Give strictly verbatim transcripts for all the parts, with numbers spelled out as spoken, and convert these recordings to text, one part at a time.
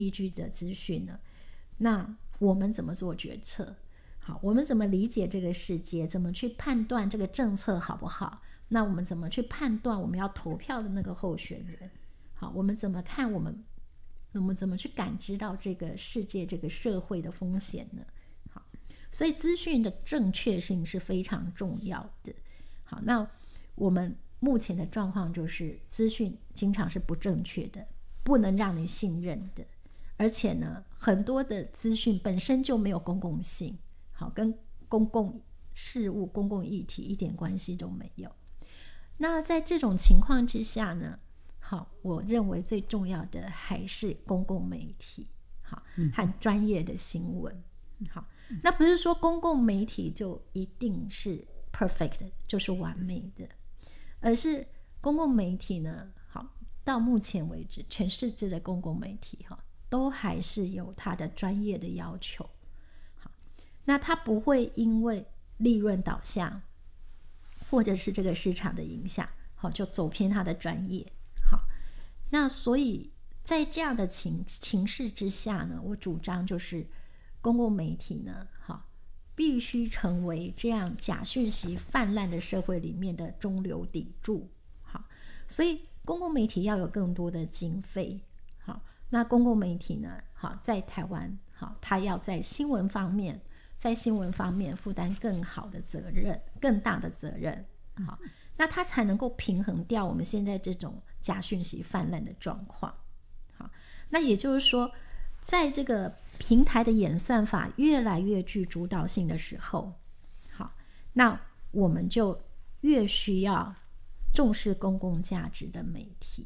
依据的资讯呢，那我们怎么做决策？好，我们怎么理解这个世界？怎么去判断这个政策好不好？那我们怎么去判断我们要投票的那个候选人？好，我们怎么看我们我们怎么去感知到这个世界这个社会的风险呢？好，所以资讯的正确性是非常重要的。好，那我们目前的状况就是资讯经常是不正确的，不能让你信任的，而且呢，很多的资讯本身就没有公共性，好，跟公共事务、公共议题一点关系都没有。那在这种情况之下呢，好，我认为最重要的还是公共媒体，好，和专业的新闻。好，那不是说公共媒体就一定是 perfect， 就是完美的，而是公共媒体呢，好，到目前为止，全世界的公共媒体哈，都还是有它的专业的要求。好，那它不会因为利润导向，或者是这个市场的影响，好，就走偏它的专业。好，那所以在这样的情情势之下呢，我主张就是公共媒体呢，好，必须成为这样假讯息泛滥的社会里面的中流砥柱。好，所以公共媒体要有更多的经费。好，那公共媒体呢，好，在台湾，好，它要在新闻方面，在新闻方面负担更好的责任，更大的责任。好，那它才能够平衡掉我们现在这种假讯息泛滥的状况。好，那也就是说，在这个平台的演算法越来越具主导性的时候，好，那我们就越需要重视公共价值的媒体。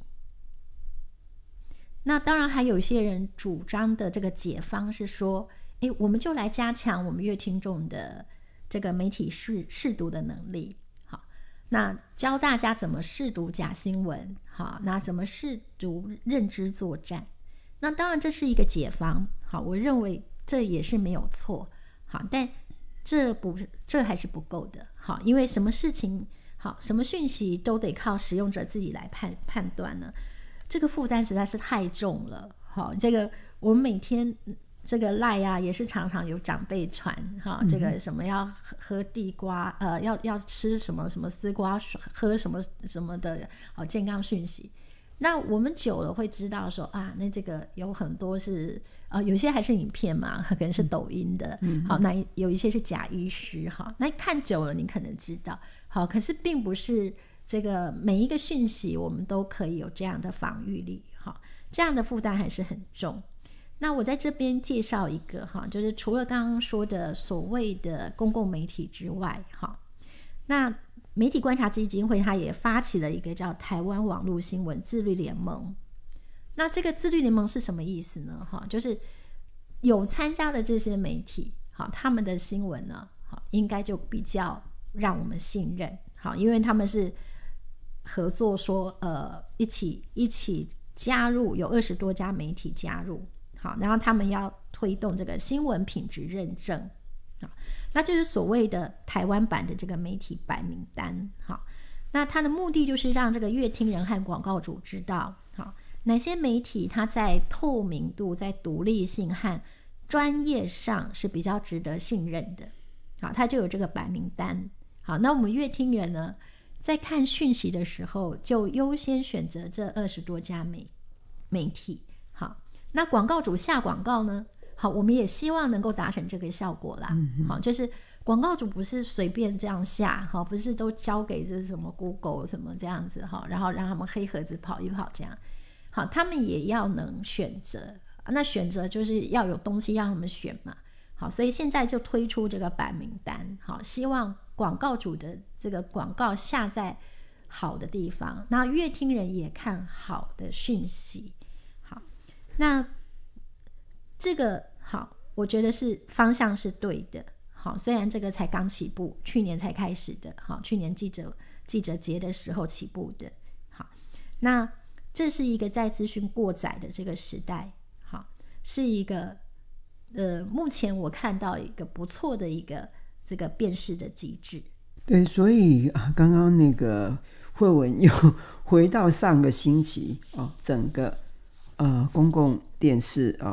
那当然还有一些人主张的这个解方是说，诶，我们就来加强我们乐听众的这个媒体识识读的能力。好，那教大家怎么识读假新闻，好，那怎么识读认知作战。那当然这是一个解方，好，我认为这也是没有错，好，但这不这还是不够的，好，因为什么事情好，什么讯息都得靠使用者自己来判判断呢，这个负担实在是太重了，好，这个我们每天这个赖啊也是常常有长辈传哈，这个什么要喝地瓜，呃，要要吃什么什么丝瓜水，喝什么什么的，好，健康讯息。那我们久了会知道说啊，那这个有很多是呃，有些还是影片嘛，可能是抖音的，嗯、好，那有一些是假医师哈，那看久了你可能知道，好，可是并不是这个每一个讯息我们都可以有这样的防御力，好，这样的负担还是很重。那我在这边介绍一个哈，就是除了刚刚说的所谓的公共媒体之外，哈，那媒体观察基金会它也发起了一个叫台湾网络新闻自律联盟。那这个自律联盟是什么意思呢？哈，就是有参加的这些媒体，好，他们的新闻呢，好，应该就比较让我们信任，好，因为他们是合作说，呃，一起一起加入，有二十多家媒体加入，好，然后他们要推动这个新闻品质认证。那就是所谓的台湾版的这个媒体白名单，好，那它的目的就是让这个乐听人和广告主知道，好，哪些媒体它在透明度、在独立性和专业上是比较值得信任的，好，它就有这个白名单。好，那我们乐听人呢，在看讯息的时候，就优先选择这二十多家媒媒体。好，那广告主下广告呢？好，我们也希望能够达成这个效果啦。嗯、好，就是广告主不是随便这样下，好，不是都交给这什么 Google 什么这样子，好，然后让他们黑盒子跑一跑这样。好，他们也要能选择，那选择就是要有东西让他们选嘛。好，所以现在就推出这个白名单，好，希望广告主的这个广告下在好的地方，那乐听人也看好的讯息。好，那这个好，我觉得是方向是对的。好，虽然这个才刚起步，去年才开始的，好，去年记者记者节的时候起步的。好，那这是一个在资讯过载的这个时代，好，是一个呃，目前我看到一个不错的一个这个辨识的机制。 对，所以啊，刚刚那个慧文又回到上个星期哦，整个呃公共电视啊、